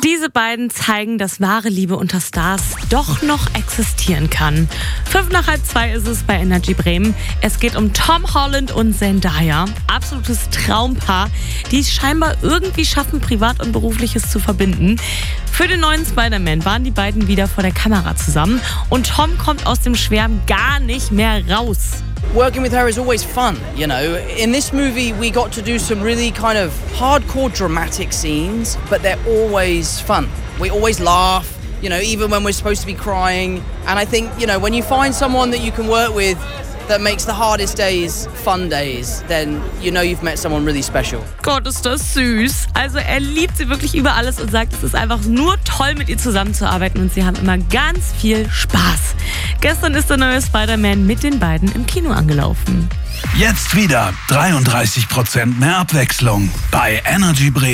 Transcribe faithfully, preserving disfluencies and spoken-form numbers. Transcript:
Diese beiden zeigen, dass wahre Liebe unter Stars doch noch existieren kann. Fünf nach halb zwei ist es bei Energy Bremen. Es geht um Tom Holland und Zendaya. Absolutes Traumpaar, die es scheinbar irgendwie schaffen, Privat und Berufliches zu verbinden. Für den neuen Spider-Man waren die beiden wieder vor der Kamera zusammen und Tom kommt aus dem Schwärmen gar nicht mehr raus. Working with her is always fun, you know. In this movie, we got to do some really kind of hardcore dramatic scenes, but they're always fun. We always laugh, you know, even when we're supposed to be crying. And I think, you know, when you find someone that you can work with that makes the hardest days fun days, then you know you've met someone really special. Gott, ist das süß. Also er liebt sie wirklich über alles und sagt, es ist einfach nur toll, mit ihr zusammenzuarbeiten und sie haben immer ganz viel Spaß. Gestern ist der neue Spider-Man mit den beiden im Kino angelaufen. Jetzt wieder dreiunddreißig Prozent mehr Abwechslung bei Energy Bremen.